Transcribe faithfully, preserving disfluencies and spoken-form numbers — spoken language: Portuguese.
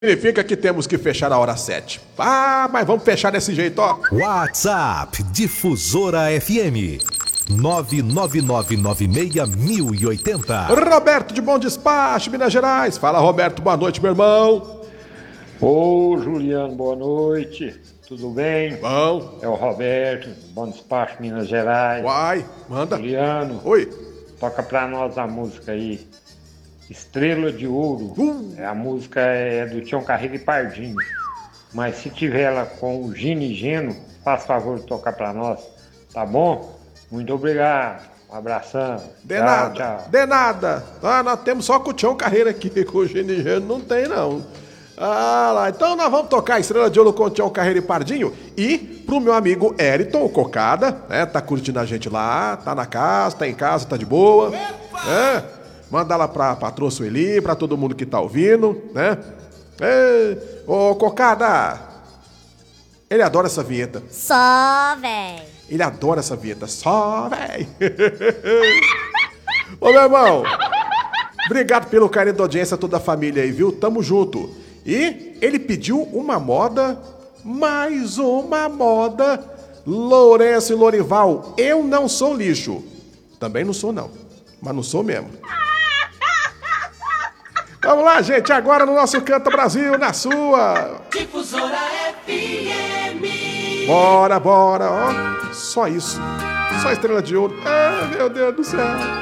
Significa que temos que fechar a hora sete. Ah, mas vamos fechar desse jeito, ó. WhatsApp Difusora F M nove nove nove nove seis mil e oitenta. Roberto de Bom Despacho, Minas Gerais. Fala, Roberto, boa noite, meu irmão. Ô, Juliano, boa noite. Tudo bem? Bom. É o Roberto, Bom Despacho, Minas Gerais. Uai, manda. Juliano, Oi. toca pra nós a música aí. Estrela de Ouro. Uh. A música é do Tião Carreiro e Pardinho. Mas se tiver ela com o Gino e Geno, faz favor de tocar pra nós, tá bom? Muito obrigado. Um abração. De tchau, nada, tchau. de nada. Ah, nós temos só com o Tião Carreira aqui, com o Gino e Geno não tem, não. Ah lá, então nós vamos tocar Estrela de Ouro com o Tião Carreira e Pardinho. E pro meu amigo Eriton, o Cocada, né? Tá curtindo a gente lá, tá na casa, tá em casa, tá de boa. É. Manda lá pra patroa Sueli, pra todo mundo que tá ouvindo, né? Ei, ô Cocada, ele adora essa vinheta. Só, véi. Ele adora essa vinheta. Só, véi. Ô, meu irmão, obrigado pelo carinho da audiência, toda a família aí, viu? Tamo junto. E ele pediu uma moda, mais uma moda. Lourenço e Lorival, eu não sou lixo. Também não sou, não. Mas não sou mesmo. Vamos lá, gente, agora no nosso Canta Brasil, na sua Difusora F M. Bora, bora, ó. Só isso. Só Estrela de Ouro. Ah, meu Deus do céu.